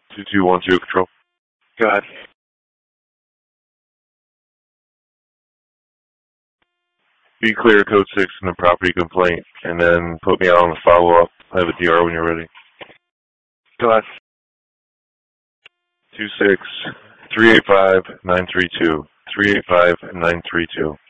2212 Control. Go ahead. Be clear code 6 in the property complaint, and then put me on the follow-up. I have a DR when you're ready. Go ahead. 26-385-932. 385-932.